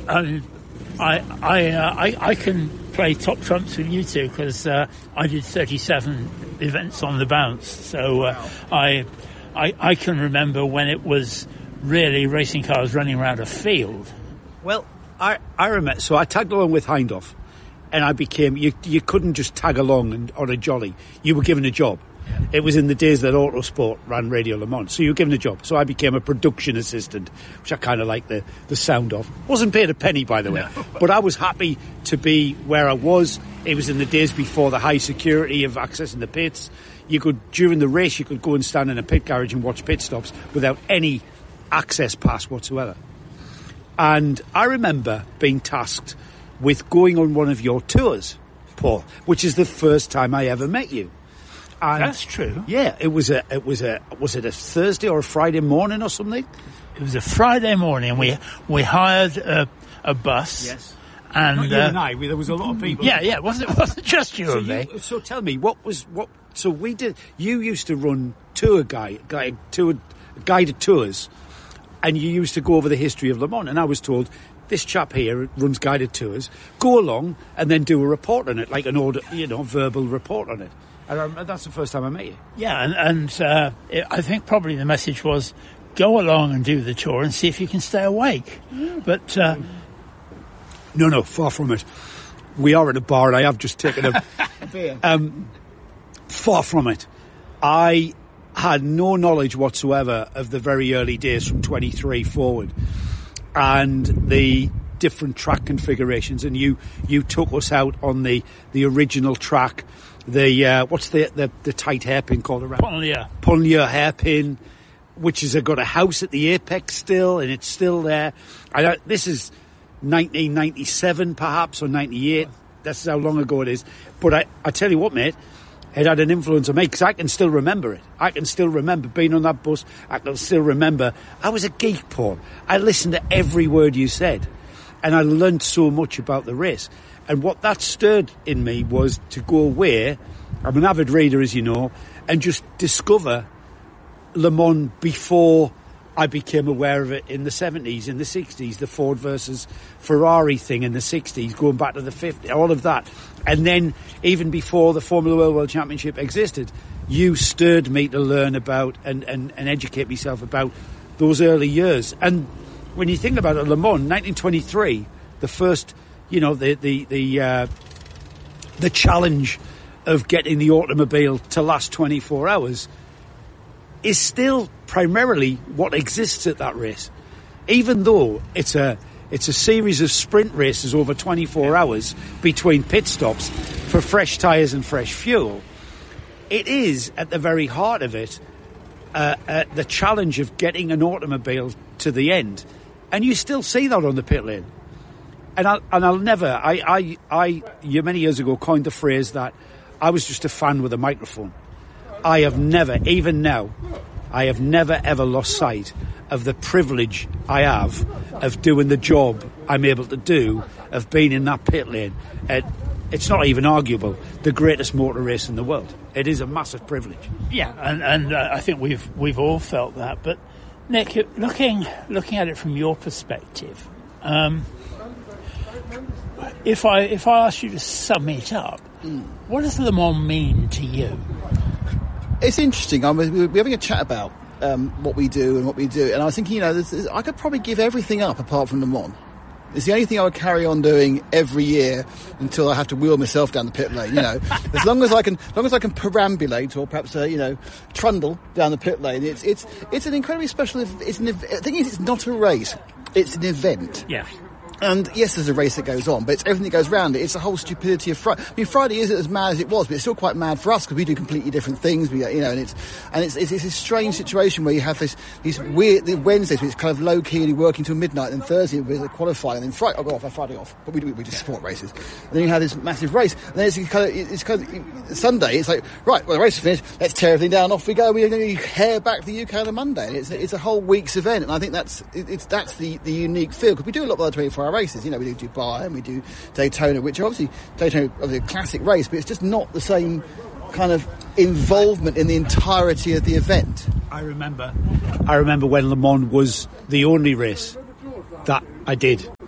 I can play top trumps with you two because I did 37 events on the bounce. So I can remember when it was really racing cars running around a field. Well, I remember. So I tagged along with Hindhoff, and I became. You couldn't just tag along on a jolly. You were given a job. It was in the days that Autosport ran Radio Le Mans, so you were given a job. So I became a production assistant, which I kind of like the sound of. Wasn't paid a penny, by the way, but I was happy to be where I was. It was in the days before the high security of accessing the pits. You could, during the race, you could go and stand in a pit garage and watch pit stops without any access pass whatsoever. And I remember being tasked with going on one of your tours, Paul, which is the first time I ever met you. And that's true. Yeah, was it a Thursday or a Friday morning or something? It was a Friday morning, and we hired a bus. Yes. And not you and I, there was a lot of people. Yeah, it wasn't just you and me. So tell me, so we did, you used to run guided tours, and you used to go over the history of Le Mans, and I was told, this chap here runs guided tours, go along and then do a report on it, like an order, verbal report on it. And that's the first time I met you. Yeah, and I think probably the message was, go along and do the tour and see if you can stay awake. Yeah. But no, far from it. We are in a bar, and I have just taken a beer. Far from it. I had no knowledge whatsoever of the very early days from 23 forward, and the different track configurations. And you took us out on the original track. What's the tight hairpin called around? Punlier hairpin, which has got a house at the apex still, and it's still there. This is 1997 perhaps, or 98. That's how long ago it is. But I tell you what, mate, it had an influence on me, because I can still remember it. I can still remember being on that bus. I can still remember. I was a geek, Paul. I listened to every word you said, and I learned so much about the race. And what that stirred in me was to go away, I'm an avid reader, as you know, and just discover Le Mans before I became aware of it in the 70s, in the 60s, the Ford versus Ferrari thing in the 60s, going back to the 50s, all of that. And then, even before the Formula World Championship existed, you stirred me to learn about and educate myself about those early years. And when you think about it, Le Mans, 1923, the first... the challenge of getting the automobile to last 24 hours is still primarily what exists at that race. Even though it's a series of sprint races over 24 hours between pit stops for fresh tyres and fresh fuel, it is, at the very heart of it, the challenge of getting an automobile to the end. And you still see that on the pit lane. And I'll never, you many years ago coined the phrase that I was just a fan with a microphone. I have never, even now, ever lost sight of the privilege I have of doing the job I'm able to do, of being in that pit lane. It's not even arguable, the greatest motor race in the world. It is a massive privilege. Yeah, and I think we've all felt that. But Nick, looking at it from your perspective, if I ask you to sum it up, what does Le Mans mean to you? It's interesting. We're having a chat about what we do, and I was thinking, I could probably give everything up apart from Le Mans. It's the only thing I would carry on doing every year until I have to wheel myself down the pit lane. As long as I can perambulate, or perhaps trundle down the pit lane. It's an incredibly special. The thing is, it's not a race. It's an event. Yeah. And yes, there's a race that goes on, but it's everything that goes around it. It's the whole stupidity of Friday. I mean, Friday isn't as mad as it was, but it's still quite mad for us because we do completely different things. And it's a strange situation where you have these weird Wednesdays, which is kind of low key and you're working till midnight, and Thursday with a qualifying, and then Friday, Friday off. But we do sport races, and then you have this massive race, and then it's kind of Sunday. It's like, right, well, the race is finished. Let's tear everything down. Off we go. We're going to hair back to the UK on a Monday, and it's a whole week's event. And I think that's the unique feel, because we do a lot of other 24-hour races. We do Dubai and we do Daytona, which are obviously a classic race, but it's just not the same kind of involvement in the entirety of the event. I remember when Le Mans was the only race that I did.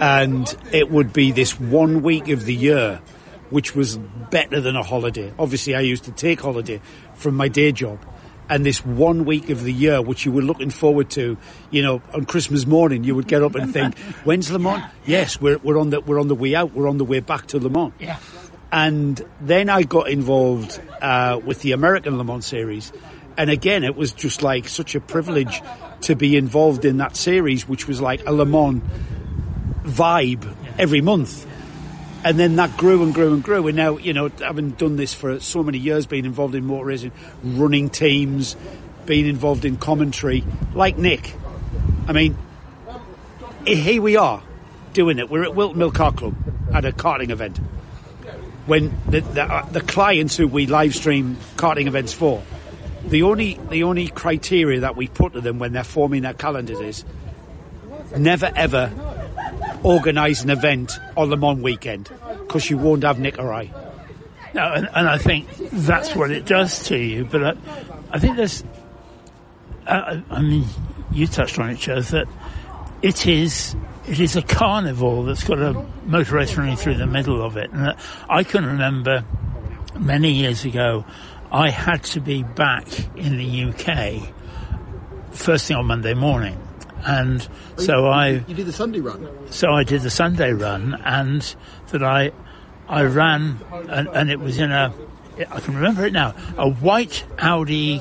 and it would be this 1 week of the year which was better than a holiday. Obviously, I used to take holiday from my day job, and this 1 week of the year which you were looking forward to, you know, on Christmas morning, you would get up and think, when's Le Mans? Yes, we're on the way out, we're on the way back to Le Mans. Yeah. And then I got involved with the American Le Mans series. And again, it was just like such a privilege to be involved in that series, which was like a Le Mans vibe every month. And then that grew and grew and grew. And now, you know, having done this for so many years, being involved in motor racing, running teams, being involved in commentary, like Nick. I mean, here we are doing it. We're at Wilton Mill Kart Club at a karting event. When the clients who we live stream karting events for, the only criteria that we put to them when they're forming their calendars is never ever organise an event on Le Mans weekend, because you won't have Nick or I. No, and I think that's what it does to you. But I think there's, I mean, you touched on it, Joe, that it is a carnival that's got a motor race running through the middle of it. And I can remember many years ago, I had to be back in the UK first thing on Monday morning. And so You did the Sunday run? So I did the Sunday run, and that I ran, and it was in I can remember it now, a white Audi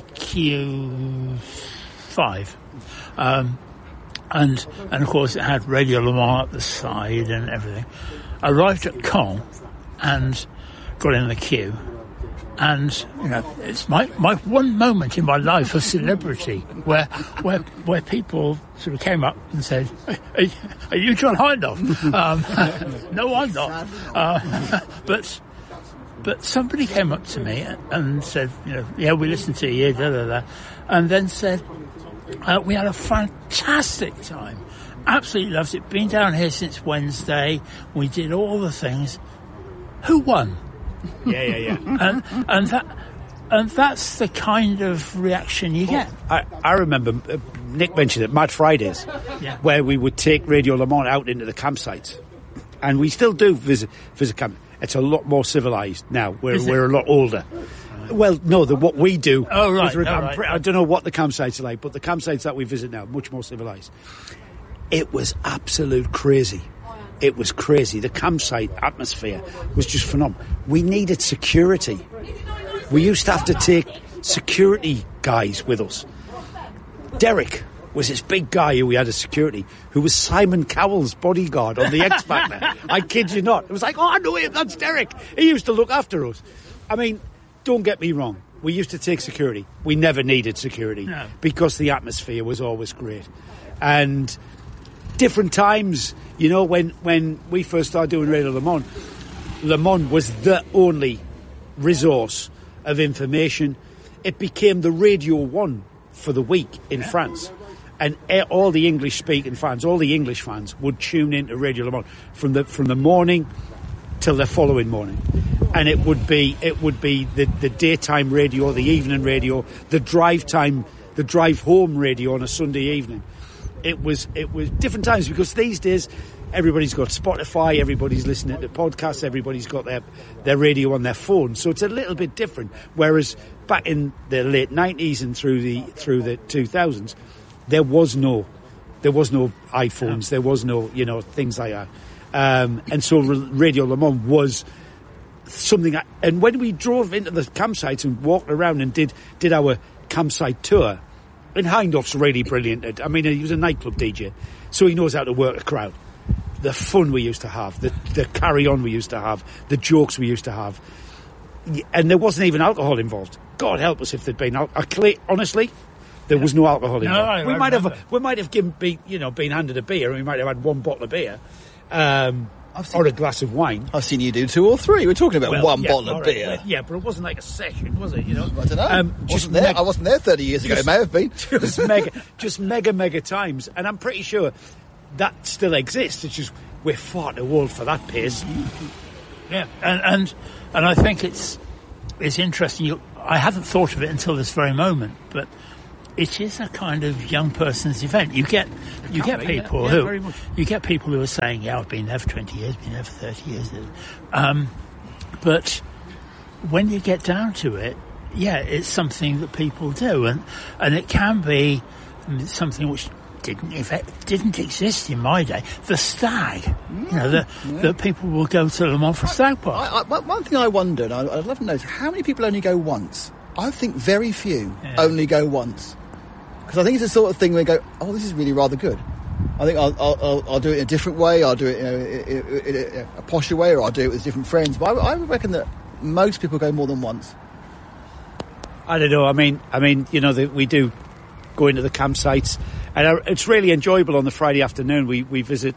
Q5. And of course it had Radio Le Mans up the side and everything. I arrived at Caen and got in the queue. And, you know, it's my one moment in my life of celebrity where people sort of came up and said, are you John Hindhaugh? No, I'm not. But somebody came up to me and said, you know, yeah, we listened to you, da, da, da. And then said, we had a fantastic time. Absolutely loved it. Been down here since Wednesday. We did all the things. Who won? Yeah. and that's the kind of reaction you get. I remember Nick mentioned it, Mad Fridays, where we would take Radio Le Mans out into the campsites, and we still do visit camp. It's a lot more civilised now. We're a lot older. Well, no, what we do. Oh, right. I don't know what the campsites are like, but the campsites that we visit now, much more civilised. It was absolute crazy. It was crazy. The campsite atmosphere was just phenomenal. We needed security. We used to have to take security guys with us. Derek was this big guy who we had as security, who was Simon Cowell's bodyguard on the X Factor. I kid you not. It was like, oh, I know him, that's Derek. He used to look after us. I mean, don't get me wrong. We used to take security. We never needed security because the atmosphere was always great. And different times, you know, when we first started doing Radio Le Mans was the only resource of information. It became the Radio 1 for the week in France. And all the English-speaking fans, all the English fans would tune into Radio Le Mans from the morning till the following morning. And it would be the daytime radio, the evening radio, the drive home radio on a Sunday evening. It was different times, because these days everybody's got Spotify, everybody's listening to podcasts, everybody's got their radio on their phone, so it's a little bit different. Whereas back in the late 90s and through the 2000s, there was no iPhones, there was no things like that, and so Radio Le Mans was something. And when we drove into the campsites and walked around and did our campsite tour. And Hindhaugh's really brilliant. I mean, he was a nightclub DJ, so he knows how to work a crowd. The fun we used to have, the carry-on we used to have, the jokes we used to have. And there wasn't even alcohol involved. God help us if there'd been alcohol. Honestly, there was no alcohol involved. We might have been handed a beer, and we might have had one bottle of beer. Or a glass of wine. I've seen you do 2 or 3. We're talking about one bottle of beer. Yeah, but it wasn't like a session, was it? You know, I don't know. I wasn't there 30 years ago. It may have been. just mega times, and I'm pretty sure that still exists. It's just we're far too old for that pace. Yeah, and I think it's interesting. I hadn't thought of it until this very moment, but it is a kind of young person's event. You get people you get people who are saying, "Yeah, I've been there for 20 years, been there for 30 years." But when you get down to it, yeah, it's something that people do, and it can be something which didn't exist in my day. The stag, that people will go to Le Mans for stag party. One thing I wonder, and I'd love to know, is how many people only go once? I think very few only go once, because I think it's the sort of thing where you go, "Oh, this is really rather good. I think I'll do it in a different way. I'll do it in a posher way, or I'll do it with different friends." But I reckon that most people go more than once. I don't know. I mean, we do go into the campsites, and it's really enjoyable on the Friday afternoon. We visit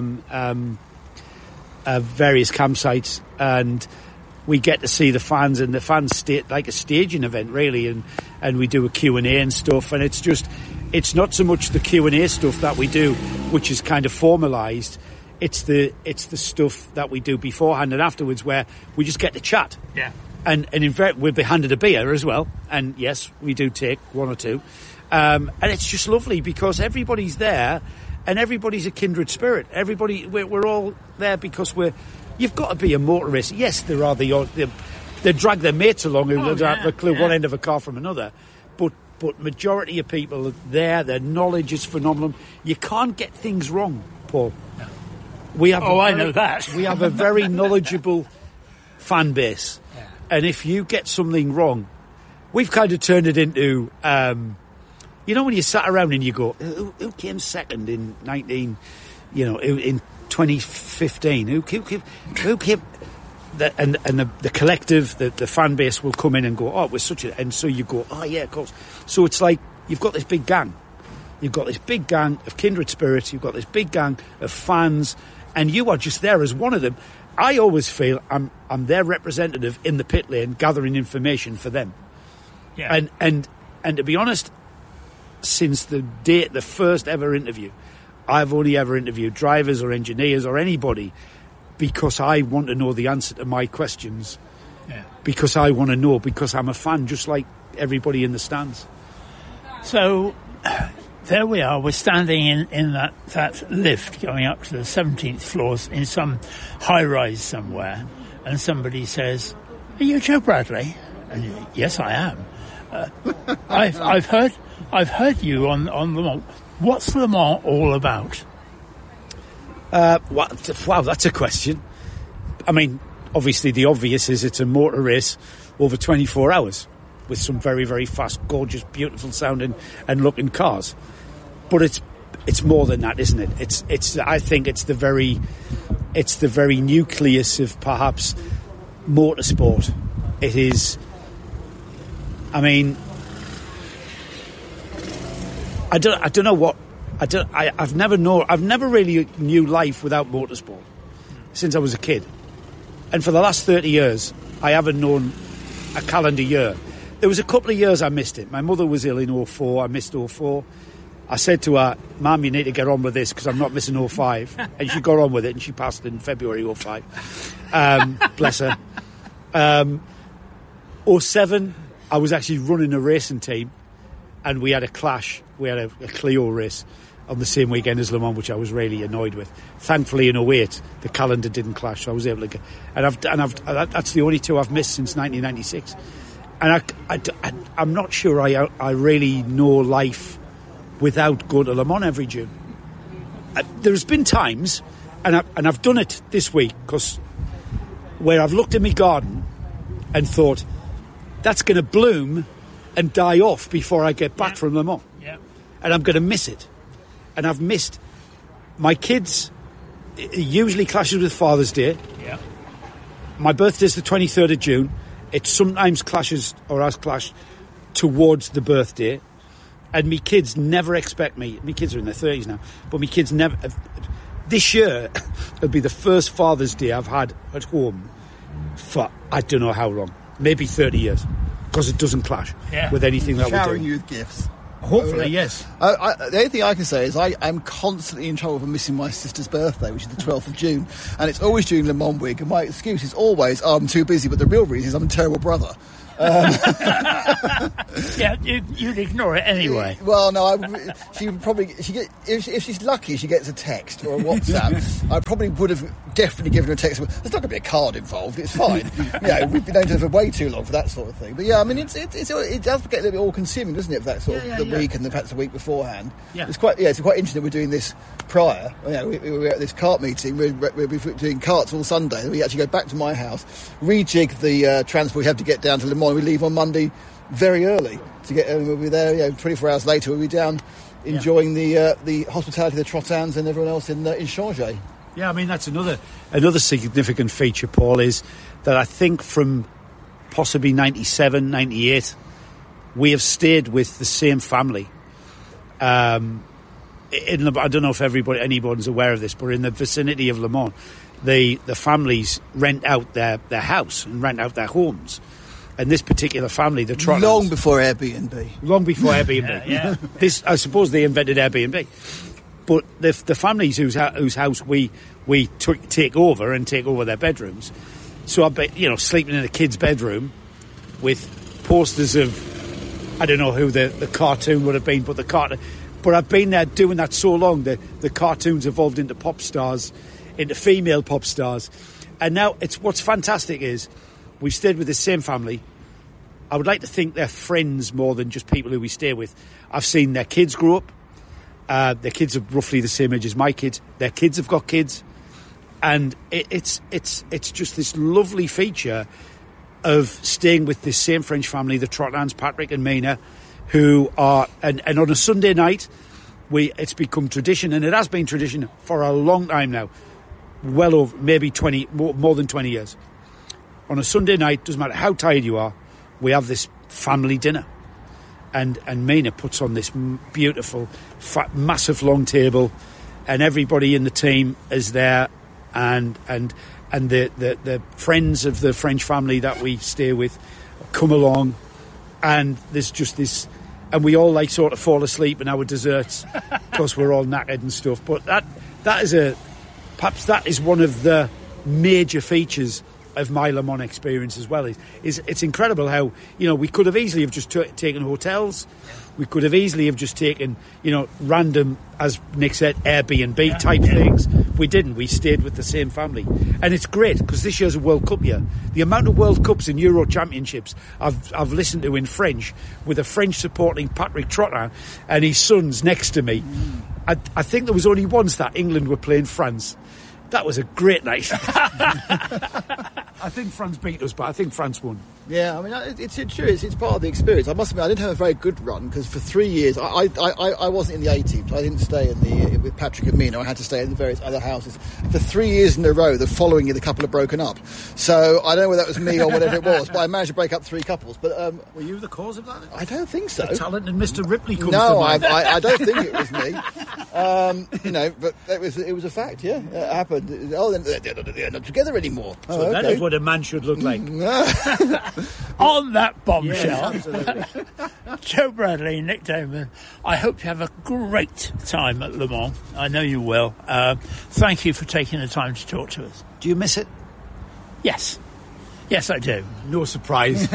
various campsites, and we get to see the fans, and the fans like a staging event, really, and we do a Q&A and stuff, and it's not so much the Q&A stuff that we do, which is kind of formalised. It's the stuff that we do beforehand and afterwards, where we just get to chat. Yeah. And in fact, we'll be handed a beer as well, and yes, we do take one or two. And it's just lovely because everybody's there, and everybody's a kindred spirit. We're all there because you've got to be a motorist. Yes, there are they drag their mates along who don't have a clue one end of a car from another, but majority of people are there. Their knowledge is phenomenal. You can't get things wrong, Paul. No. I know that. We have a very knowledgeable fan base, and if you get something wrong, we've kind of turned it into. When you sat around and you go, who came second in in 2015? Who came? And the collective, the fan base will come in and go, "Oh, we're such a," and so you go, "Oh yeah, of course." So it's like you've got this big gang. You've got this big gang of kindred spirits. You've got this big gang of fans, and you are just there as one of them. I always feel I'm their representative in the pit lane, gathering information for them. Yeah. And to be honest, since the first ever interview, I've only ever interviewed drivers or engineers or anybody because I want to know the answer to my questions. Yeah. Because I want to know, because I'm a fan, just like everybody in the stands. So there we are. We're standing in that lift going up to the 17th floors in some high-rise somewhere, and somebody says, "Are you Joe Bradley?" And yes, I am. I've heard you on Le Mans. What's Le Mans all about? Wow, that's a question. I mean, obviously the obvious is it's a motor race over 24 hours with some very, very fast, gorgeous, beautiful sounding and looking cars. But it's more than that, isn't it? I think it's the very nucleus of perhaps motorsport. It is. I mean, I don't know what. I've never really knew life without motorsport since I was a kid, and for the last 30 years I haven't known a calendar year. There was a couple of years I missed it. My mother was ill in 2004. I missed 2004. I said to her, "Mum, you need to get on with this because I'm not missing 2005." And she got on with it, and she passed in February 2005. Bless her. 2007, I was actually running a racing team, and we had a clash. We had a Clio race on the same weekend as Le Mans, which I was really annoyed with. Thankfully, in 2008, the calendar didn't clash, so I was able to get. And that's the only two I've missed since 1996. And I'm not sure I really know life without going to Le Mans every June. There's been times, and I've done it this week, where I've looked at my garden and thought, that's going to bloom and die off before I get back from Le Mans. Yeah. And I'm going to miss it. And I've missed my kids. It usually clashes with Father's Day. Yeah. My birthday's the 23rd of June. It sometimes clashes or has clashed towards the birthday. And me kids never expect me. My kids are in their 30s now. But my kids never. This year, it'll be the first Father's Day I've had at home for I don't know how long. Maybe 30 years. Because it doesn't clash with anything that we're doing. Showering you with gifts. Hopefully, yes. The only thing I can say is I'm constantly in trouble for missing my sister's birthday, which is the 12th of June. And it's always during Le Mans week. And my excuse is always, I'm too busy. But the real reason is I'm a terrible brother. Yeah, you'd ignore it anyway. Well, no, she would probably. If she's lucky, she gets a text or a WhatsApp. I probably would have definitely given her a text. There's not going to be a card involved. It's fine. We've been known to have way too long for that sort of thing. But yeah, I mean, it does get a little bit all-consuming, doesn't it? For that sort of week and perhaps the week beforehand. Yeah. It's quite interesting that we're doing this prior. We're at this cart meeting. We're doing carts all Sunday. We actually go back to my house, rejig the transport we have to get down to Le Mans. We leave on Monday very early to get. We'll be there. 24 hours later, we'll be down enjoying the hospitality of the Trottins and everyone else in Changé. Yeah, I mean that's another significant feature, Paul, is that I think from possibly 97, 98, we have stayed with the same family. I don't know if anyone's aware of this, but in the vicinity of Le Mans, the families rent out their house and rent out their homes. And this particular family, the Trottins... Long before Airbnb. Yeah. I suppose they invented Airbnb. But the families whose house we take over their bedrooms. So I bet, sleeping in a kid's bedroom with posters of, I don't know who the cartoon would have been, but I've been there doing that so long that the cartoons evolved into pop stars, into female pop stars. And now what's fantastic is we've stayed with the same family. I would like to think they're friends more than just people who we stay with. I've seen their kids grow up. Their kids are roughly the same age as my kids. Their kids have got kids. And it's just this lovely feature of staying with this same French family, the Trottins, Patrick and Mina, who are... And on a Sunday night, it's become tradition, and it has been tradition for a long time now. Well over, maybe more than 20 years. On a Sunday night, doesn't matter how tired you are, we have this family dinner. And Mina puts on this beautiful, massive long table, and everybody in the team is there, and the friends of the French family that we stay with come along, and there's just this, and we all sort of fall asleep in our desserts because we're all knackered and stuff. But perhaps that is one of the major features of my Le Mans experience as well. Is it's incredible how, we could have easily have just taken hotels. We could have easily have just taken, random, as Nick said, Airbnb type things. We didn't. We stayed with the same family. And it's great because this year's a World Cup year. The amount of World Cups and Euro Championships I've listened to in French with a French supporting Patrick Trottin and his sons next to me. I think there was only once that England were playing France. That was a great night. I think France beat us, but I think France won. Yeah, I mean, it's true. It's part of the experience. I must admit, I didn't have a very good run because for 3 years I wasn't in the A team, so I didn't stay with Patrick and Mina. I had to stay in the various other houses. For 3 years in a row, the following year, the couple had broken up. So I don't know whether that was me or whatever it was, but I managed to break up 3 couples. But were you the cause of that? I don't think so. The talented Mr. Ripley comes to mind. No, I don't think it was me. But it was a fact. Yeah, it happened. Oh, they're not together anymore. So that is what a man should look like. On that bombshell, yes, Joe Bradley, Nick Damon, I hope you have a great time at Le Mans. I know you will. Thank you for taking the time to talk to us. Do you miss it? Yes. Yes, I do. No surprise.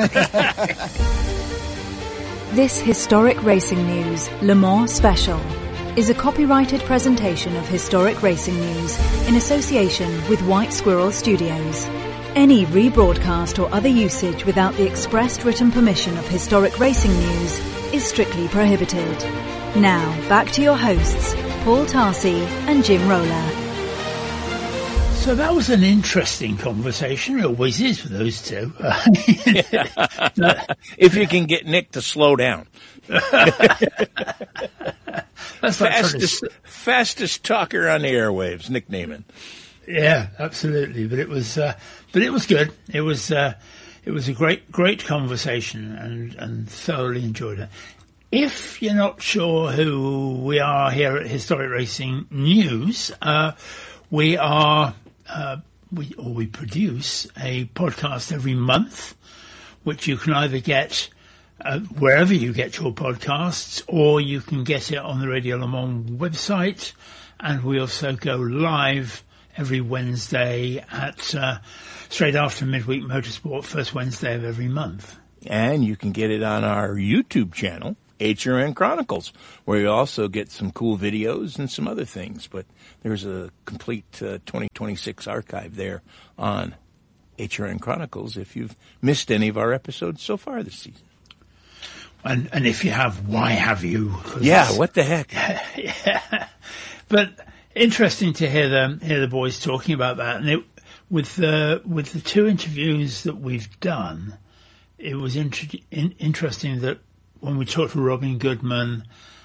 This historic racing news, Le Mans Special, is a copyrighted presentation of Historic Racing News in association with White Squirrel Studios. Any rebroadcast or other usage without the expressed written permission of Historic Racing News is strictly prohibited. Now, back to your hosts, Paul Tarsi and Jim Roller. So that was an interesting conversation. It always is with those two. If you can get Nick to slow down. That's fastest talker on the airwaves, Nick Neiman. Yeah, absolutely. But it was good. It was a great conversation and thoroughly enjoyed it. If you're not sure who we are here at Historic Racing News, we produce a podcast every month, which you can either get wherever you get your podcasts, or you can get it on the Radio Le Mans website, and we also go live every Wednesday at straight after Midweek Motorsport, first Wednesday of every month. And you can get it on our YouTube channel, HRN Chronicles, where you also get some cool videos and some other things. But there's a complete 2026 archive there on HRN Chronicles if you've missed any of our episodes so far this season. And if you have, why have you? Yeah, what the heck? Yeah. But interesting to hear the boys talking about that. And with the two interviews that we've done, it was interesting that when we talked to Robin Goodman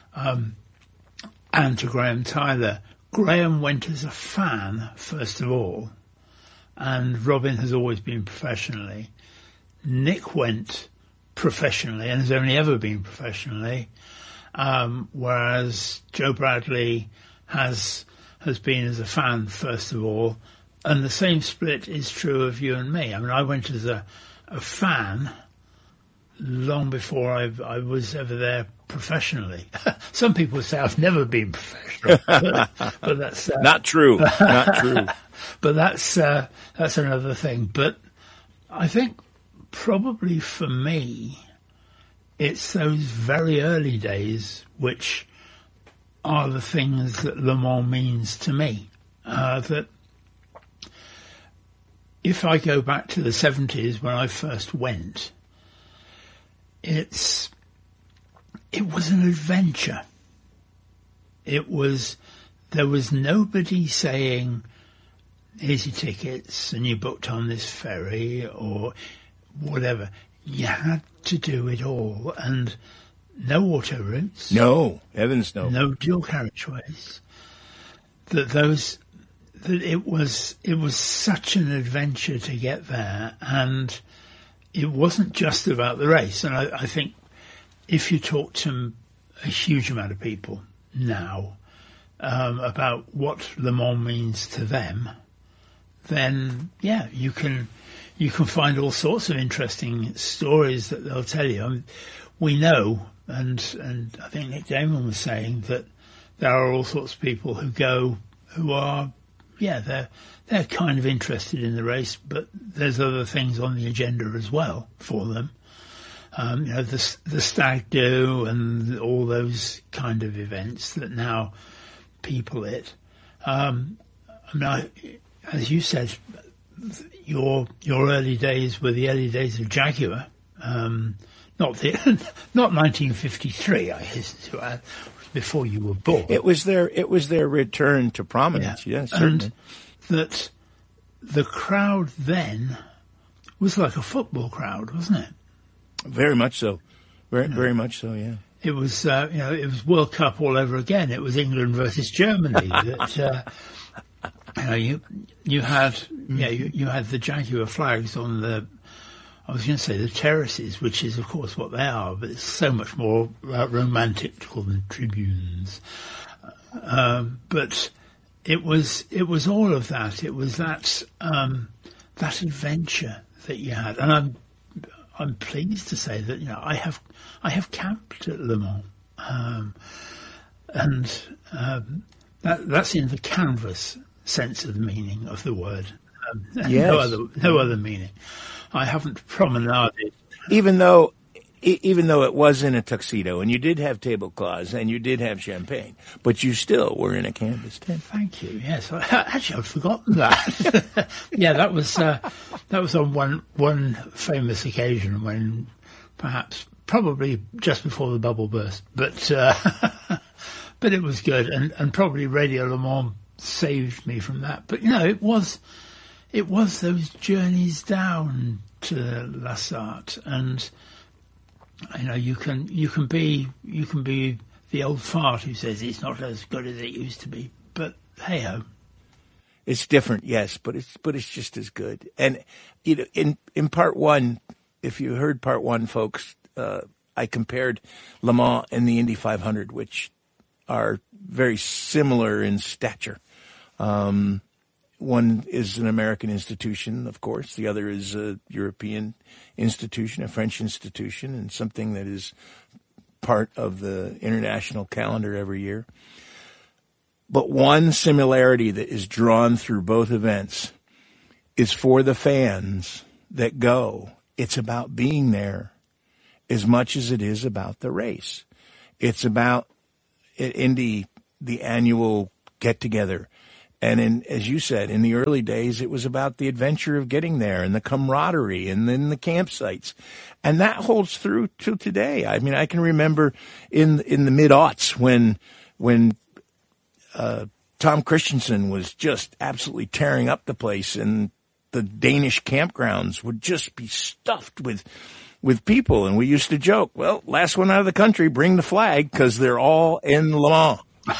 and to Graham Tyler, Graham went as a fan, first of all, and Robin has always been professionally. Nick went professionally and has only ever been professionally, whereas Joe Bradley has been as a fan, first of all, and the same split is true of you and me. I mean, I went as a fan long before I was ever there professionally. Some people say I've never been professional, but that's not true. Not true. But that's another thing. But I think probably for me, it's those very early days which are the things that Le Mans means to me. That if I go back to the 70s when I first went, it was an adventure. There was nobody saying, here's your tickets and you booked on this ferry or whatever. You had to do it all, and no auto routes. No, heavens no. No dual carriageways. It was such an adventure to get there, and it wasn't just about the race. And I think if you talk to a huge amount of people now about what Le Mans means to them, then yeah, you can find all sorts of interesting stories that they'll tell you. I mean, we know, and I think Nick Damon was saying that there are all sorts of people who go who are, yeah, they're kind of interested in the race, but there's other things on the agenda as well for them. The stag do and all those kind of events that now people it. As you said, your early days were the early days of Jaguar, not 1953. I hasten to add, before you were born. It was their return to prominence. Yeah, certainly. And that the crowd then was like a football crowd, wasn't it? Very much so. Very much so. Yeah. It was it was World Cup all over again. It was England versus Germany. That you had the Jaguar flags on the, I was going to say the terraces, which is of course what they are, but it's so much more romantic to call them tribunes. But it was all of that. It was that adventure that you had, and I'm pleased to say that I have camped at Le Mans, and that's in the canvas sense of the meaning of the word. Yes. No other meaning. I haven't promenaded. Even though it was in a tuxedo, and you did have tablecloths, and you did have champagne, but you still were in a canvas tent. Thank you. Yes, actually, I'd forgotten that. Yeah, that was on one famous occasion when probably just before the bubble burst, but it was good, and probably Radio Le Mans saved me from that. But it was those journeys down to La Sarthe, and you can be the old fart who says it's not as good as it used to be, but hey ho, it's different, yes, but it's just as good. And in part one, if you heard part one, folks, I compared Le Mans and the Indy 500, which are very similar in stature. One is an American institution, of course. The other is a European institution, a French institution, and something that is part of the international calendar every year. But one similarity that is drawn through both events is for the fans that go. It's about being there as much as it is about the race. It's about Indy, the annual get-together. And as you said, in the early days, it was about the adventure of getting there and the camaraderie and then the campsites. And that holds through to today. I mean, I can remember in the mid-aughts when Tom Christensen was just absolutely tearing up the place, and the Danish campgrounds would just be stuffed with people. And we used to joke, well, last one out of the country, bring the flag, because they're all in Le Mans.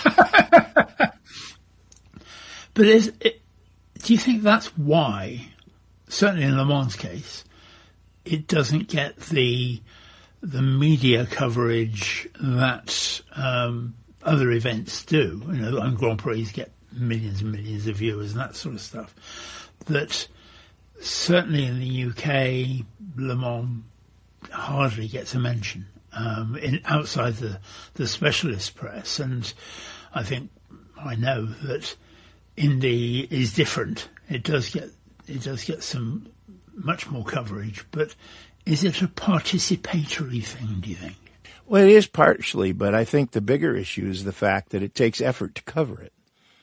But do you think that's why, certainly in Le Mans' case, it doesn't get the media coverage that other events do? You know, and Grand Prix get millions and millions of viewers and that sort of stuff. That certainly in the UK, Le Mans hardly gets a mention outside the specialist press. And I know that Indy is different. It does get some much more coverage, but is it a participatory thing, do you think? Well, it is partially, but I think the bigger issue is the fact that it takes effort to cover it.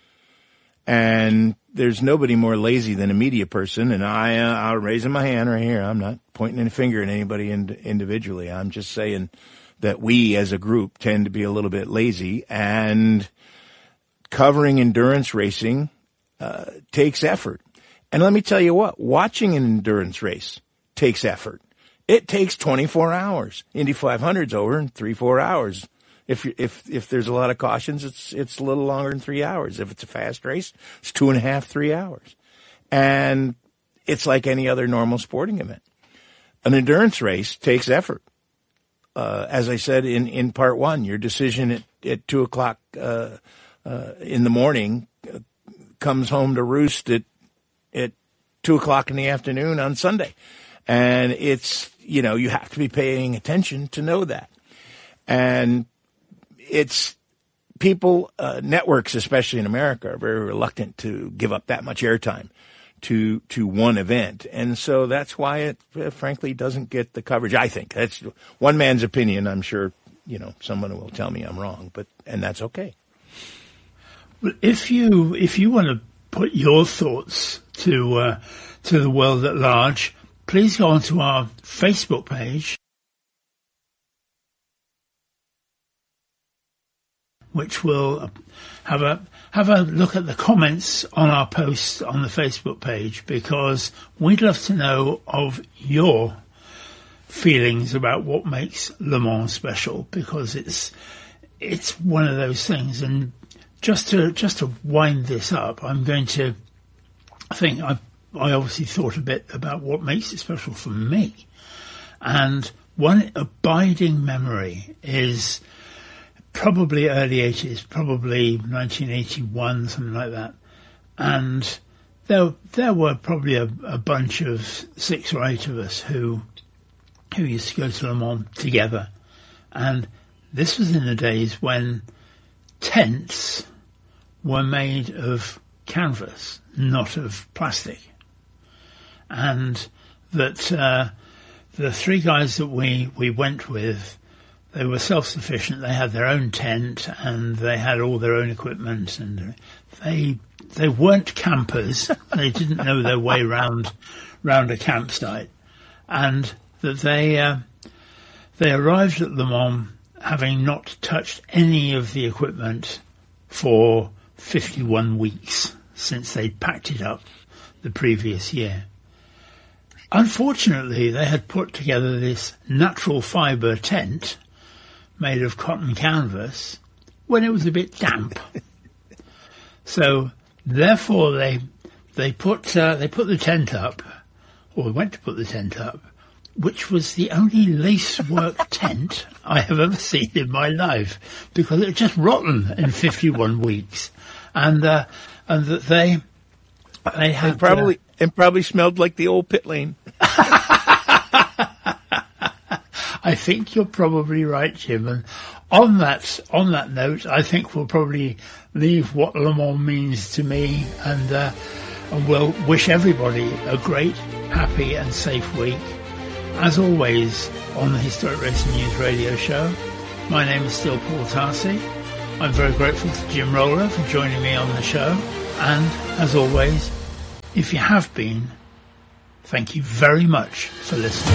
And there's nobody more lazy than a media person, and I'll raise my hand right here. I'm not pointing a finger at anybody individually. I'm just saying that we as a group tend to be a little bit lazy, and covering endurance racing takes effort. And let me tell you what, watching an endurance race takes effort. It takes 24 hours. Indy 500's over in 3-4 hours. If there's a lot of cautions, it's a little longer than 3 hours. If it's a fast race, it's 2.5-3 hours. And it's like any other normal sporting event. An endurance race takes effort. As I said in part one, your decision at 2 o'clock in the morning comes home to roost at 2 o'clock in the afternoon on Sunday. And it's, you have to be paying attention to know that. And it's people, networks, especially in America, are very reluctant to give up that much airtime to one event. And so that's why it frankly doesn't get the coverage. I think that's one man's opinion. I'm sure, someone will tell me I'm wrong, and that's okay. Well, if you want to put your thoughts to the world at large, please go onto our Facebook page, which will have a look at the comments on our post on the Facebook page, because we'd love to know of your feelings about what makes Le Mans special, because it's one of those things. And just to wind this up, I obviously thought a bit about what makes it special for me, and one abiding memory is probably early 80s, probably 1981, something like that. And there were probably a bunch of 6 or 8 of us who used to go to Le Mans together. And this was in the days when tents were made of canvas, not of plastic. And that the 3 guys that we went with, they were self-sufficient. They had their own tent and they had all their own equipment, and they weren't campers. They didn't know their way round a campsite, and that they arrived at Le Mans having not touched any of the equipment for 51 weeks since they'd packed it up the previous year. Unfortunately, they had put together this natural fibre tent made of cotton canvas when it was a bit damp. So therefore they put the tent up, or went to put the tent up, which was the only lacework tent I have ever seen in my life, because it was just rotten in 51 weeks. And that they had probably smelled like the old pit lane. I think you're probably right, Jim. And on that note, I think we'll probably leave what Le Mans means to me, and we'll wish everybody a great, happy and safe week. as always on the Historic Racing News radio show. My name is still Paul Tarsi. I'm very grateful to Jim Roller for joining me on the show. And, as always, if you have been, thank you very much for listening.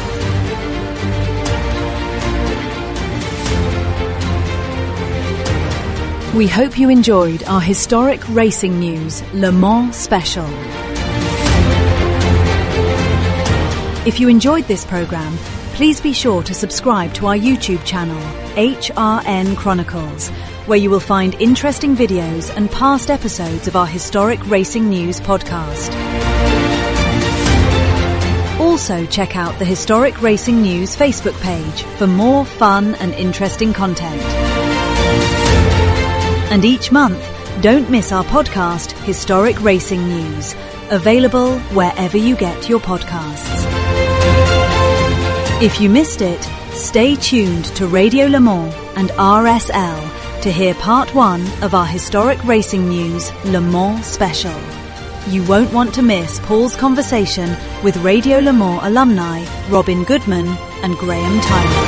We hope you enjoyed our Historic Racing News Le Mans special. If you enjoyed this programme, please be sure to subscribe to our YouTube channel, HRN Chronicles, where you will find interesting videos and past episodes of our Historic Racing News podcast. Also check out the Historic Racing News Facebook page for more fun and interesting content. And each month, don't miss our podcast, Historic Racing News, available wherever you get your podcasts. If you missed it, stay tuned to Radio Le Mans and RSL to hear part 1 of our Historic Racing News Le Mans special. You won't want to miss Paul's conversation with Radio Le Mans alumni Robin Goodman and Graham Tyler.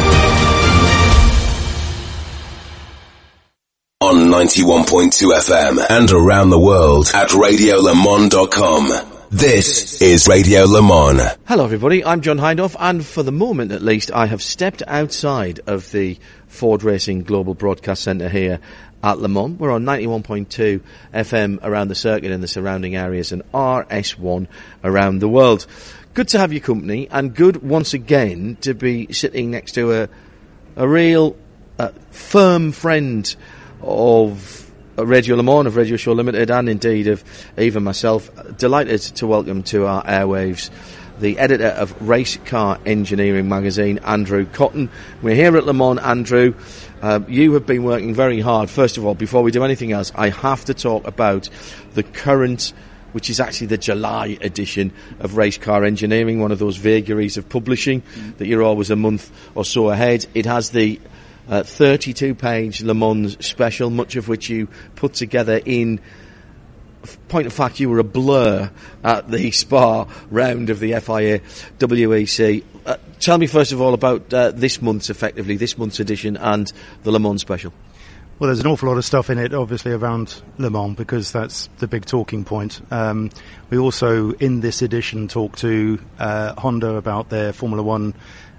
On 91.2 FM and around the world at radiolemans.com. This is Radio Le Mans. Hello everybody, I'm John Hindhaugh, and for the moment at least I have stepped outside of the Ford Racing Global Broadcast Centre here at Le Mans. We're on 91.2 FM around the circuit and the surrounding areas, and RS1 around the world. Good to have your company, and good once again to be sitting next to a real firm friend of Radio Le Mans, of Radio Show Limited, and indeed of even myself. Delighted to welcome to our airwaves the editor of Race Car Engineering magazine, Andrew Cotton. We're here at Le Mans, Andrew. You have been working very hard. First of all, before we do anything else, I have to talk about the current, which is actually the July edition of Race Car Engineering, one of those vagaries of publishing that you're always a month or so ahead. It has the 32-page Le Mans special, much of which you put together in point of fact, you were a blur at the Spa round of the FIA WEC. Tell me first of all about this month's edition and the Le Mans special. Well, there's an awful lot of stuff in it, obviously, around Le Mans, because that's the big talking point. We also, in this edition, talked to Honda about their Formula One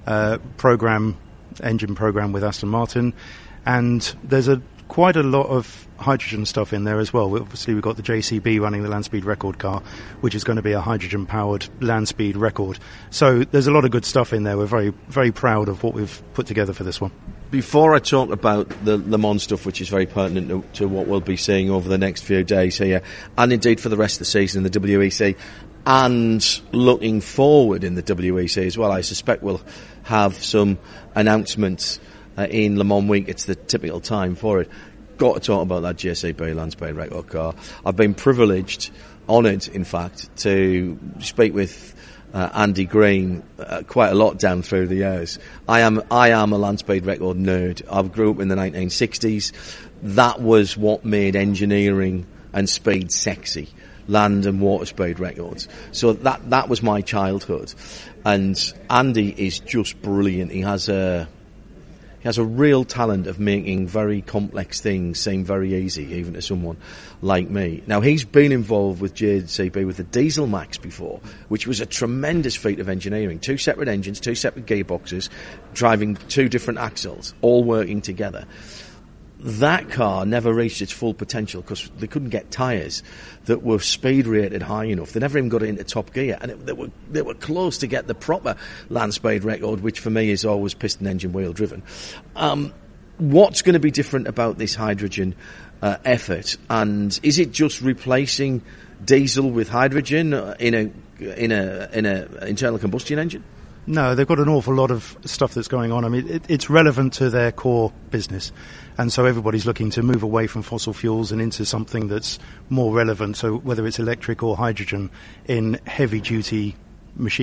engine program with Aston Martin, and there's quite a lot of hydrogen stuff in there as well. Obviously, we've got the JCB running the land speed record car, which is going to be a hydrogen-powered land speed record. So there's a lot of good stuff in there. We're very, very proud of what we've put together for this one. Before I talk about the Le Mans stuff, which is very pertinent to what we'll be seeing over the next few days here, and indeed for the rest of the season in the WEC, and looking forward in the WEC as well, I suspect we'll have some announcements in Le Mans week. It's the typical time for it. Got to talk about that JCB land speed record car. I've been privileged, honoured in fact, to speak with Andy Green quite a lot down through the years. I am a land speed record nerd. I grew up in the 1960s. That was what made engineering and speed sexy, land and water speed records. So that was my childhood. And Andy is just brilliant. He has a real talent of making very complex things seem very easy, even to someone like me. Now, he's been involved with JCB with the Diesel Max before, which was a tremendous feat of engineering. 2 separate engines, 2 separate gearboxes, driving 2 different axles, all working together. That car never reached its full potential because they couldn't get tyres that were speed rated high enough. They never even got it into top gear, and they were close to get the proper land speed record, which for me is always piston engine wheel driven. What's going to be different about this hydrogen effort, and is it just replacing diesel with hydrogen in a internal combustion engine? No, they've got an awful lot of stuff that's going on. I mean, it's relevant to their core business. And so everybody's looking to move away from fossil fuels and into something that's more relevant. So whether it's electric or hydrogen in heavy-duty machines.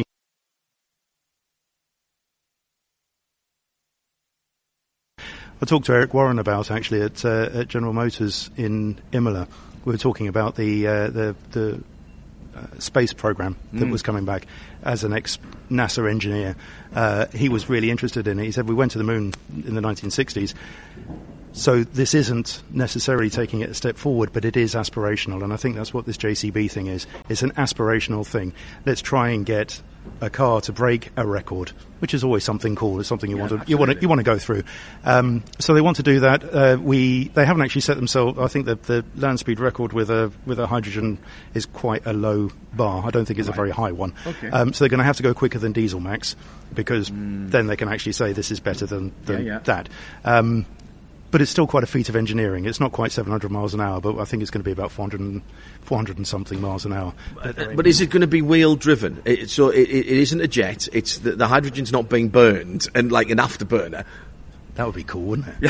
I talked to Eric Warren about, actually, at General Motors in Imola. We were talking about the space program that was coming back. As an ex-NASA engineer, he was really interested in it. He said, we went to the moon in the 1960s. So this isn't necessarily taking it a step forward, but it is aspirational, and I think that's what this JCB thing is. It's an aspirational thing. Let's try and get a car to break a record, which is always something cool. It's something you want to go through. So they want to do that. They haven't actually set themselves. I think that the land speed record with a hydrogen is quite a low bar. I don't think it's a very high one. Okay. So they're going to have to go quicker than Diesel Max, because then they can actually say this is better than that. But it's still quite a feat of engineering. It's not quite 700 miles an hour, but I think it's going to be about 400 and something miles an hour. But is it going to be wheel driven? It isn't a jet. It's the hydrogen's not being burned and like an afterburner. That would be cool, wouldn't it?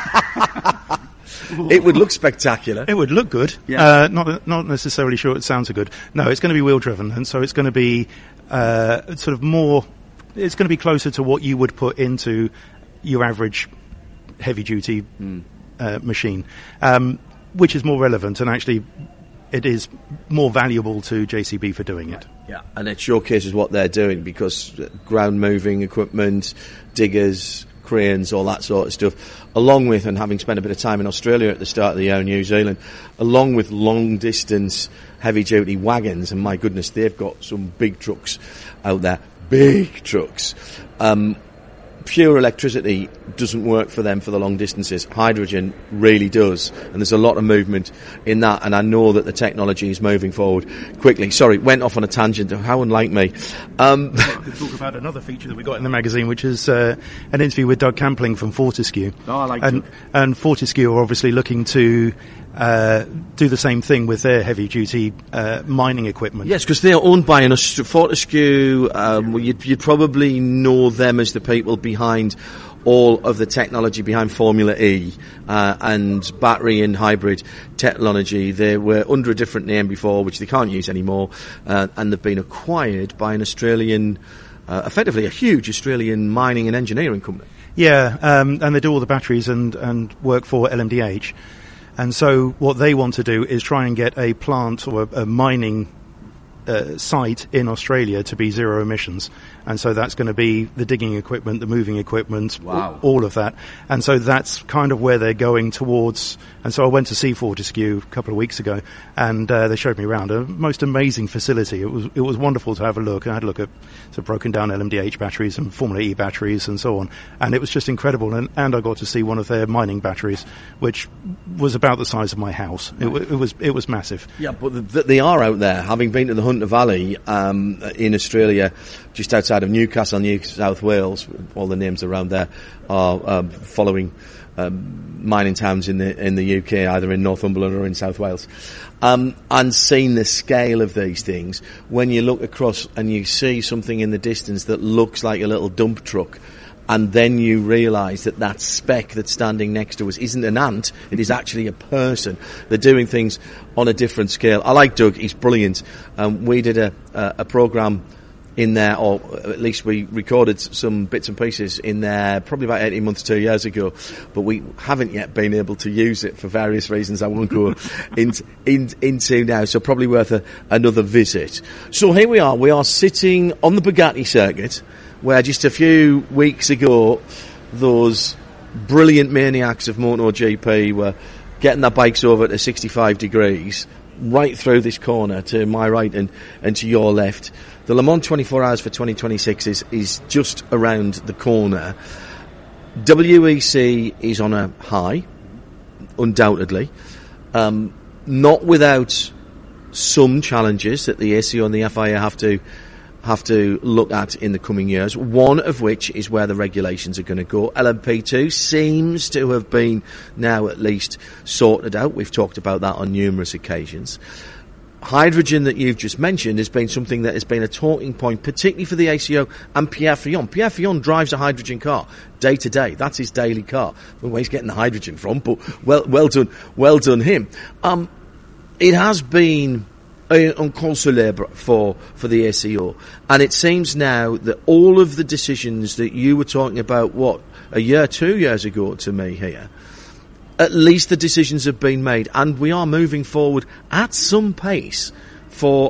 It would look spectacular. It would look good. Yeah. Not necessarily sure it sounds so good. No, it's going to be wheel driven, and so it's going to be sort of more. It's going to be closer to what you would put into your average heavy-duty machine, which is more relevant, and actually it is more valuable to JCB for doing it. Yeah, and it showcases what they're doing, because ground-moving equipment, diggers, cranes, all that sort of stuff, along with, and having spent a bit of time in Australia at the start of the year, New Zealand, along with long-distance heavy-duty wagons, and my goodness, they've got some big trucks out there. Big trucks. Pure electricity doesn't work for them for the long distances. Hydrogen really does, and there's a lot of movement in that, and I know that the technology is moving forward quickly. Sorry, went off on a tangent. How unlike me. I could talk about another feature that we got in the magazine, which is an interview with Doug Campling from Fortescue. Oh, I like Doug. And Fortescue are obviously looking to do the same thing with their heavy-duty mining equipment. Yes, because they're owned by Fortescue. You'd probably know them as the people behind all of the technology behind Formula E and battery and hybrid technology. They were under a different name before, which they can't use anymore, and they've been acquired by an Australian, effectively a huge Australian mining and engineering company. Yeah, and they do all the batteries and work for LMDH. And so what they want to do is try and get a plant or a mining site in Australia to be zero emissions. And so that's going to be the digging equipment, the moving equipment, all of that. And so that's kind of where they're going towards. And so I went to see Fortescue a couple of weeks ago, and they showed me around a most amazing facility. It was wonderful to have a look. I had a look at some broken down LMDH batteries and Formula E batteries and so on. And it was just incredible. And I got to see one of their mining batteries, which was about the size of my house. It was massive. Yeah, but they are out there. Having been to the Hunter Valley in Australia, just outside of Newcastle, New South Wales, all the names around there are following mining towns in the UK, either in Northumberland or in South Wales, and seeing the scale of these things. When you look across and you see something in the distance that looks like a little dump truck, and then you realise that speck that's standing next to us isn't an ant, it is actually a person. They're doing things on a different scale. I like Doug, he's brilliant. We did a programme in there, or at least we recorded some bits and pieces in there probably about 18 months, 2 years ago, but we haven't yet been able to use it for various reasons I won't go into now, so probably worth another visit. So here we are sitting on the Bugatti circuit, where just a few weeks ago those brilliant maniacs of MotoGP were getting their bikes over to 65 degrees right through this corner to my right and to your left. The Le Mans 24 Hours for 2026 is just around the corner. WEC is on a high, undoubtedly, not without some challenges that the ACO and the FIA have to look at in the coming years, one of which is where the regulations are going to go. LMP2 seems to have been now at least sorted out. We've talked about that on numerous occasions. Hydrogen that you've just mentioned has been something that has been a talking point, particularly for the ACO and Pierre Fillon. Pierre Fillon drives a hydrogen car day to day. That's his daily car. I don't know where he's getting the hydrogen from, but well done him. It has been un col célèbre for the ACO, and it seems now that all of the decisions that you were talking about, 2 years ago to me here, at least the decisions have been made, and we are moving forward at some pace for an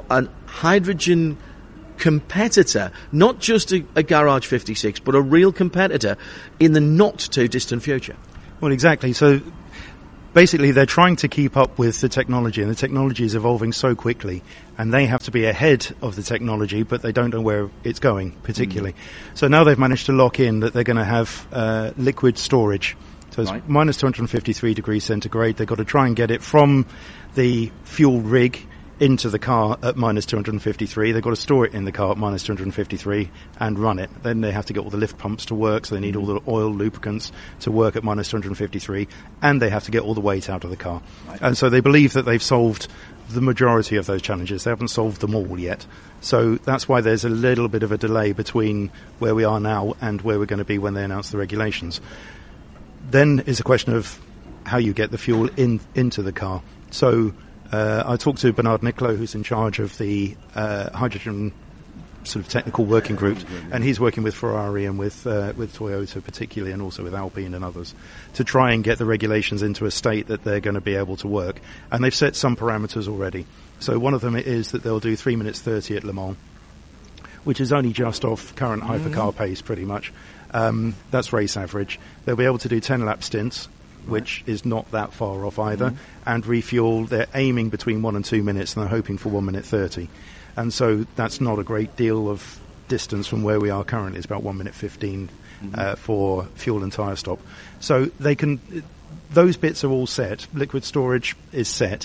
hydrogen competitor, not just a Garage 56, but a real competitor in the not too distant future. Well, exactly. So basically they're trying to keep up with the technology, and the technology is evolving so quickly, and they have to be ahead of the technology, but they don't know where it's going particularly. So now they've managed to lock in that they're going to have liquid storage. So it's minus 253 degrees centigrade. They've got to try and get it from the fuel rig into the car at minus 253. They've got to store it in the car at minus 253 and run it. Then they have to get all the lift pumps to work, so they need all the oil lubricants to work at minus 253, and they have to get all the weight out of the car. Right. And so they believe that they've solved the majority of those challenges. They haven't solved them all yet. So that's why there's a little bit of a delay between where we are now and where we're going to be when they announce the regulations. Then is a question of how you get the fuel into the car. So I talked to Bernard Nicolo, who's in charge of the hydrogen sort of technical working group, and he's working with Ferrari and with Toyota particularly, and also with Alpine and others, to try and get the regulations into a state that they're going to be able to work. And they've set some parameters already. So one of them is that they'll do 3 minutes 30 at Le Mans, which is only just off current hypercar pace pretty much. That's race average. They'll be able to do 10 lap stints, which is not that far off either, and refuel. They're aiming between 1 and 2 minutes, and they're hoping for 1 minute 30. And so that's not a great deal of distance from where we are currently. It's about 1 minute 15 for fuel and tyre stop. So they can, those bits are all set. Liquid storage is set.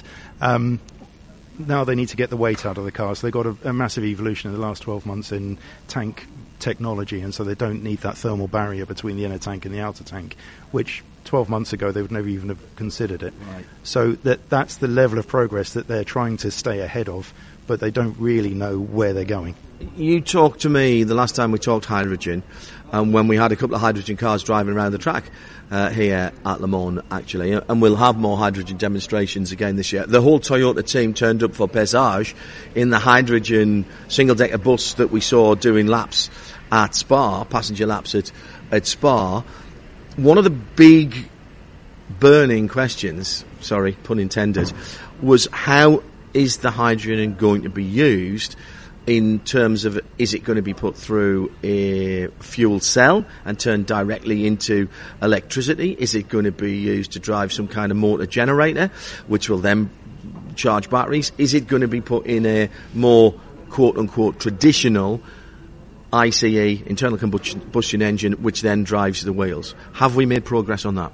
Now they need to get the weight out of the car. So they've got a massive evolution in the last 12 months in tank technology, and so they don't need that thermal barrier between the inner tank and the outer tank, which 12 months ago they would never even have considered it. Right. So that's the level of progress that they're trying to stay ahead of, but they don't really know where they're going. You talked to me the last time we talked hydrogen, when we had a couple of hydrogen cars driving around the track here at Le Mans, actually, and we'll have more hydrogen demonstrations again this year. The whole Toyota team turned up for Pesage in the hydrogen single-decker bus that we saw doing laps at Spa, passenger laps at Spa. One of the big burning questions, sorry, pun intended, was how is the hydrogen going to be used in terms of, is it going to be put through a fuel cell and turned directly into electricity? Is it going to be used to drive some kind of motor generator, which will then charge batteries? Is it going to be put in a more quote-unquote traditional ICE, internal combustion engine, which then drives the wheels? Have we made progress on that?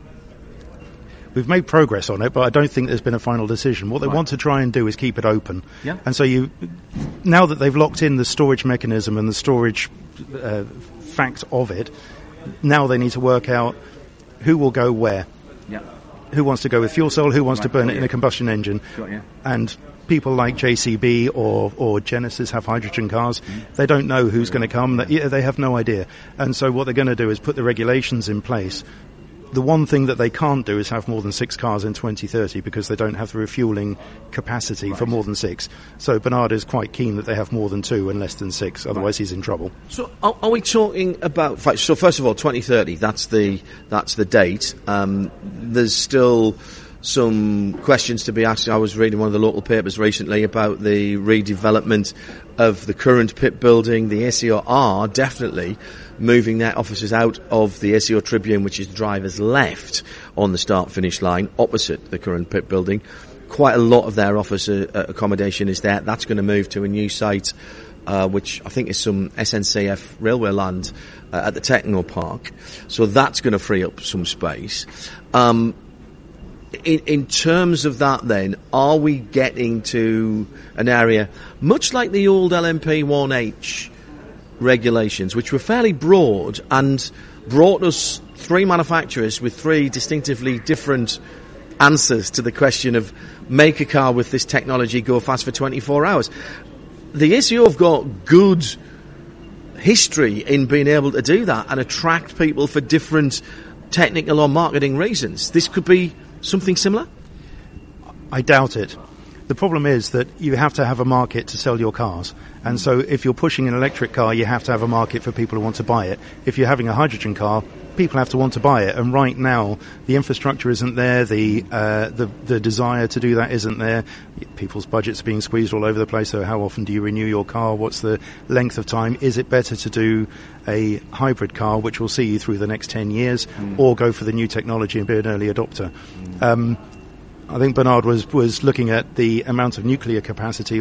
We've made progress on it, but I don't think there's been a final decision. What they want to try and do is keep it open. Yeah. And so now that they've locked in the storage mechanism and the storage fact of it, now they need to work out who will go where. Yeah. Who wants to go with fuel cell, who wants to burn it in a combustion engine. Got you. And people like JCB or Genesis have hydrogen cars. They don't know who's going to come. They have no idea. And so what they're going to do is put the regulations in place. The one thing that they can't do is have more than 6 cars in 2030 because they don't have the refuelling capacity for more than 6. So Bernard is quite keen that they have more than 2 and less than 6, otherwise he's in trouble. So are we talking about... So first of all, 2030, that's the date. There's still some questions to be asked. I was reading one of the local papers recently about the redevelopment of the current pit building. The ACO are definitely moving their offices out of the ACO Tribune, which is the driver's left on the start-finish line, opposite the current pit building. Quite a lot of their office accommodation is there. That's going to move to a new site, which I think is some SNCF railway land at the Techno Park. So that's going to free up some space. In terms of that then, are we getting to an area much like the old LMP1H regulations, which were fairly broad and brought us 3 manufacturers with 3 distinctively different answers to the question of make a car with this technology go fast for 24 hours. The ACO have got good history in being able to do that and attract people for different technical or marketing reasons. This could be something similar? I doubt it. The problem is that you have to have a market to sell your cars. And so if you're pushing an electric car, you have to have a market for people who want to buy it. If you're having a hydrogen car, people have to want to buy it, and right now the infrastructure isn't there, the desire to do that isn't there. People's budgets are being squeezed all over the place, so how often do you renew your car? What's the length of time? Is it better to do a hybrid car, which will see you through the next 10 years, or go for the new technology and be an early adopter? I think Bernard was looking at the amount of nuclear capacity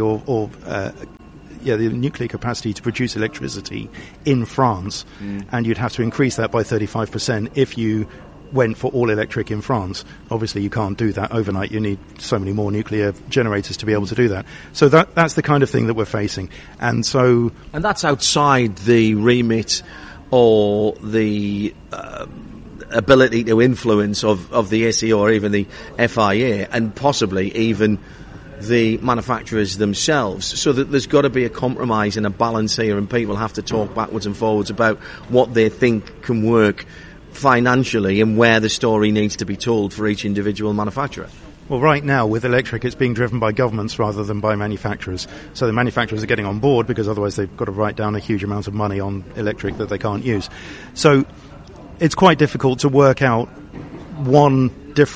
the nuclear capacity to produce electricity in France, and you'd have to increase that by 35% if you went for all electric in France. Obviously, you can't do that overnight. You need so many more nuclear generators to be able to do that. So that's the kind of thing that we're facing. And that's outside the remit or the ability to influence of the SE or even the FIA, and possibly even the manufacturers themselves, so that there's got to be a compromise and a balance here, and people have to talk backwards and forwards about what they think can work financially and where the story needs to be told for each individual manufacturer. Well, right now, with electric, it's being driven by governments rather than by manufacturers. So the manufacturers are getting on board, because otherwise they've got to write down a huge amount of money on electric that they can't use. So it's quite difficult to work out one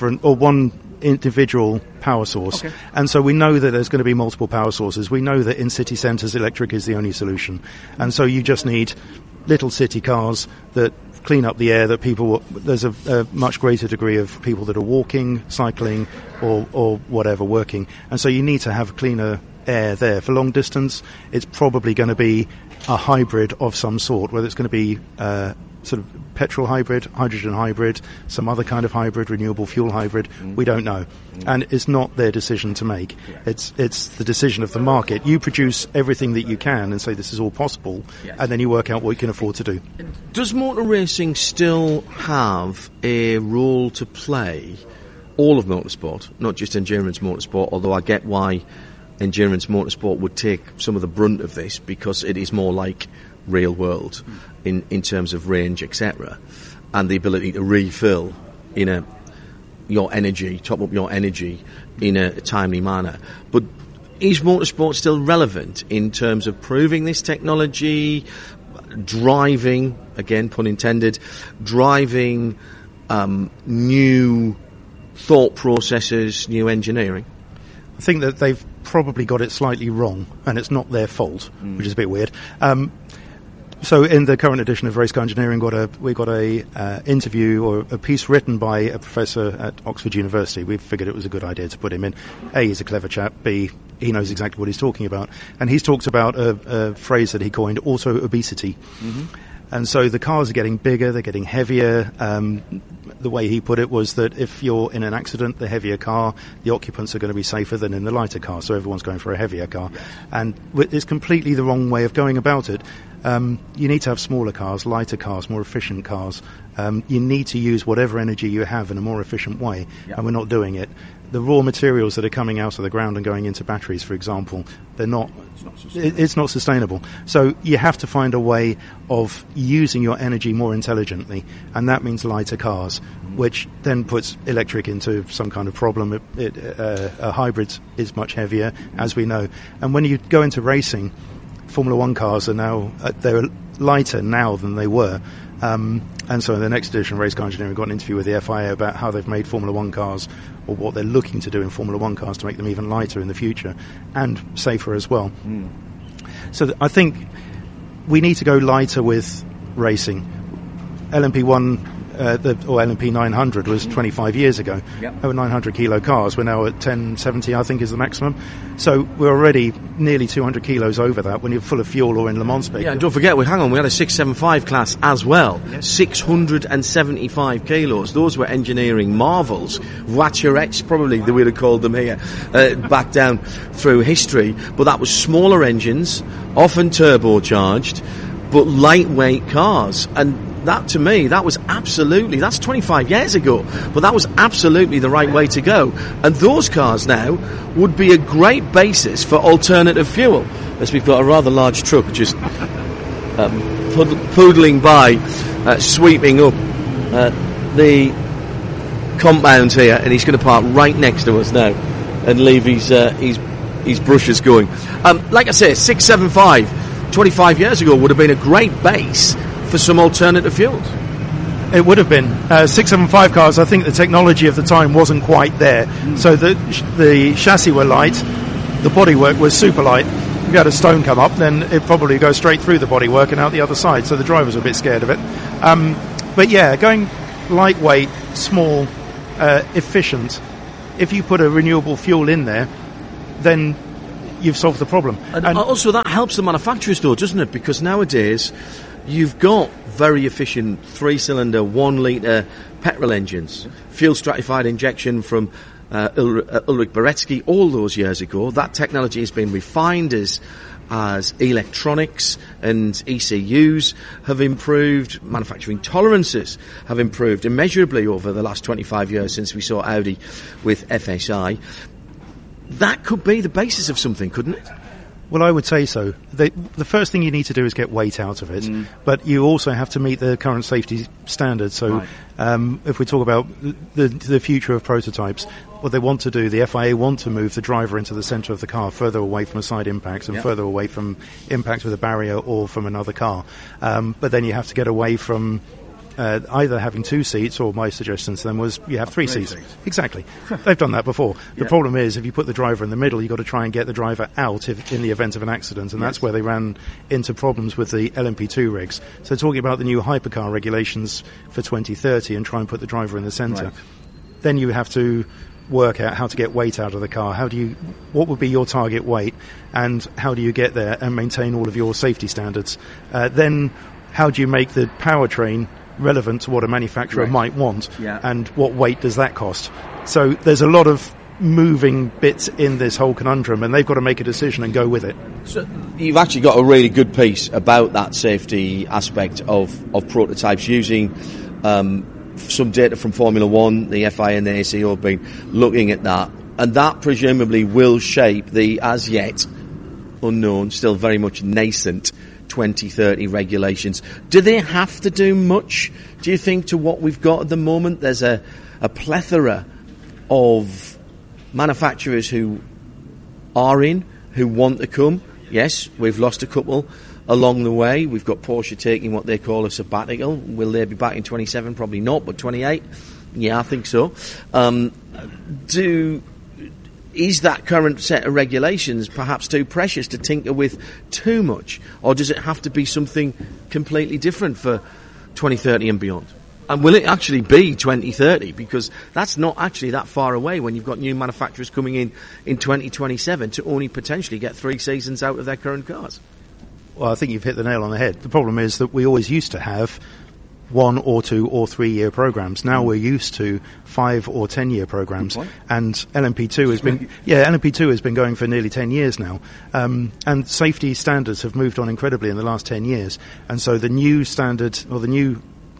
individual power source. Okay. And so we know that there's going to be multiple power sources. We know that in city centres electric is the only solution. And so you just need little city cars that clean up the air, that there's a much greater degree of people that are walking, cycling, or whatever, working. And so you need to have cleaner air there. For long distance, it's probably going to be a hybrid of some sort, whether it's going to be sort of petrol hybrid, hydrogen hybrid, some other kind of hybrid, renewable fuel hybrid. We don't know. And it's not their decision to make. It's the decision of the market. You produce everything that you can and say this is all possible, and then you work out what you can afford to do. Does motor racing still have a role to play, all of motorsport, not just endurance motorsport, although I get why endurance motorsport would take some of the brunt of this, because it is more like real world in terms of range, etc., and the ability to refill your energy, top up your energy in a timely manner. But is motorsport still relevant in terms of proving this technology, driving, again pun intended, driving new thought processes, new engineering? I think that they've probably got it slightly wrong, and it's not their fault, which is a bit weird. So in the current edition of Race Car Engineering, we got a interview or a piece written by a professor at Oxford University. We figured it was a good idea to put him in. A, he's a clever chap. B, he knows exactly what he's talking about. And he's talked about a phrase that he coined, auto-obesity. And so the cars are getting bigger, they're getting heavier. The way he put it was that if you're in an accident, the heavier car, the occupants are going to be safer than in the lighter car. So everyone's going for a heavier car. And it's completely the wrong way of going about it. You need to have smaller cars, lighter cars, more efficient cars. You need to use whatever energy you have in a more efficient way, and we're not doing it. The raw materials that are coming out of the ground and going into batteries, for example, it's not sustainable. So you have to find a way of using your energy more intelligently, and that means lighter cars, which then puts electric into some kind of problem. A hybrid is much heavier, as we know. And when you go into racing, Formula One cars are now they're lighter now than they were, and so in the next edition of Race Car Engineering, we got an interview with the FIA about how they've made Formula One cars, or what they're looking to do in Formula One cars to make them even lighter in the future and safer as well. So I think we need to go lighter with racing. LMP1 or LMP 900 was 25 years ago. Over 900 kilo cars. We're now at 1070, I think, is the maximum. So we're already nearly 200 kilos over that when you're full of fuel or in Le Mans spec. Yeah, and don't forget, we had a 675 class as well. 675 kilos. Those were engineering marvels. Voiturettes, probably they would have called them here, back down through history. But that was smaller engines, often turbocharged, but lightweight cars. And that, to me, that's 25 years ago, but that was absolutely the right way to go. And those cars now would be a great basis for alternative fuel. As we've got a rather large truck just poodling by, sweeping up the compound here, and he's going to park right next to us now and leave his brushes going. Like I say, 675, 25 years ago would have been a great base for some alternative fuels. It would have been 675 cars. I think the technology of the time wasn't quite there. So the chassis were light, the bodywork was super light. If you had a stone come up, then it probably goes straight through the bodywork and out the other side. So the drivers were a bit scared of it. But yeah, going lightweight, small, efficient. If you put a renewable fuel in there, then you've solved the problem. And also that helps the manufacturers though, doesn't it? Because nowadays you've got very efficient 3-cylinder, 1-litre petrol engines, fuel stratified injection from Ulrich Beretsky all those years ago. That technology has been refined as electronics and ECUs have improved, manufacturing tolerances have improved immeasurably over the last 25 years since we saw Audi with FSI. That could be the basis of something, couldn't it? Well, I would say so. The first thing you need to do is get weight out of it, but you also have to meet the current safety standards. So if we talk about the future of prototypes, what they want to do, the FIA want to move the driver into the centre of the car, further away from a side impact and further away from impact with a barrier or from another car. But then you have to get away from either having 2 seats, or my suggestion to them was you have 3 seats. Exactly. They've done that before. The problem is if you put the driver in the middle, you've got to try and get the driver out in the event of an accident, and that's where they ran into problems with the LMP2 rigs. So talking about the new hypercar regulations for 2030 and try and put the driver in the centre, then you have to work out how to get weight out of the car. What would be your target weight, and how do you get there and maintain all of your safety standards? Then how do you make the powertrain relevant to what a manufacturer might want, and what weight does that cost? So there's a lot of moving bits in this whole conundrum, and they've got to make a decision and go with it. So you've actually got a really good piece about that safety aspect of prototypes using some data from Formula One. The FIA and the ACO have been looking at that, and that presumably will shape the as yet unknown, still very much nascent 2030 regulations. Do they have to do much, do you think, to what we've got at the moment? There's a plethora of manufacturers who are in, who want to come. Yes, we've lost a couple along the way. We've got Porsche taking what they call a sabbatical. Will they be back in 27? Probably not, but 28? Yeah, I think so. Is that current set of regulations perhaps too precious to tinker with too much? Or does it have to be something completely different for 2030 and beyond? And will it actually be 2030? Because that's not actually that far away when you've got new manufacturers coming in 2027 to only potentially get 3 seasons out of their current cars. Well, I think you've hit the nail on the head. The problem is that we always used to have 1 or 2 or 3 year programs. Now we're used to 5 or 10 year programs, and LMP2 has been going for nearly 10 years now. And safety standards have moved on incredibly in the last 10 years. And so the new standard, or the new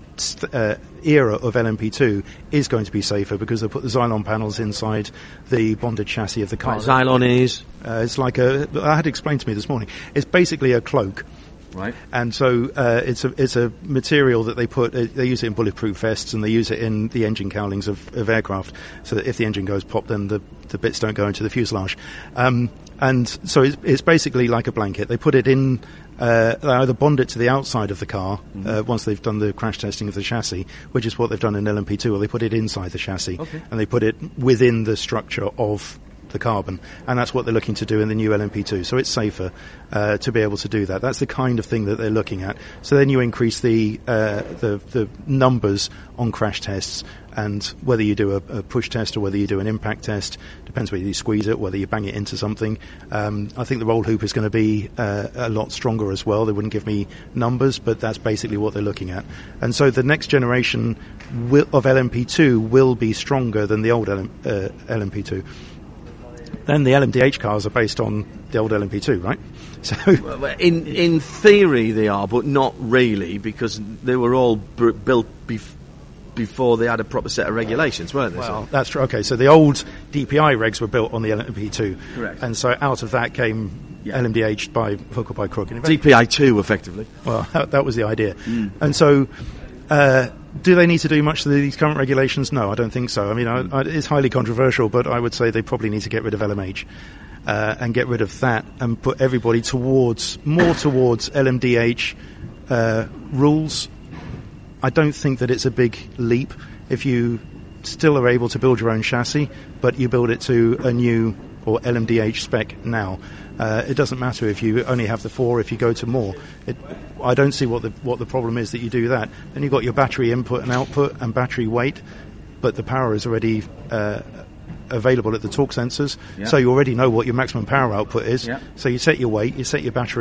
era of LMP2 is going to be safer because they put the Xylon panels inside the bonded chassis of the car. Xylon is? It's like I had explained to me this morning, it's basically a cloak. Right. And so it's a material that they put. They use it in bulletproof vests, and they use it in the engine cowlings of aircraft, so that if the engine goes pop, then the bits don't go into the fuselage. And so it's basically like a blanket. They put it in. They either bond it to the outside of the car once they've done the crash testing of the chassis, which is what they've done in LMP2, or they put it inside the chassis, and they put it within the structure of the carbon, and that's what they're looking to do in the new LMP2. So it's safer to be able to do that. That's the kind of thing that they're looking at. So then you increase the numbers on crash tests, and whether you do a push test or whether you do an impact test, depends whether you squeeze it, whether you bang it into something. I think the roll hoop is going to be a lot stronger as well. They wouldn't give me numbers, but that's basically what they're looking at. And so the next generation of LMP2 will be stronger than the old LMP2. Then the LMDH cars are based on the old LMP2, right? So, in theory they are, but not really, because they were all built before they had a proper set of regulations, weren't they? Well, that's true. Okay, so the old DPI regs were built on the LMP2. Correct. And so out of that came LMDH by hook or by crook. DPI2, effectively. Well, that was the idea. And so... do they need to do much to these current regulations? No, I don't think so. I mean, it's highly controversial, but I would say they probably need to get rid of LMH and get rid of that and put everybody more towards LMDH rules. I don't think that it's a big leap if you still are able to build your own chassis, but you build it to a new or LMDH spec now. It doesn't matter if you only have the 4, if you go to more. I don't see what the problem is that you do that. Then you've got your battery input and output and battery weight, but the power is already available at the torque sensors, so you already know what your maximum power output is. So you set your weight, you set your battery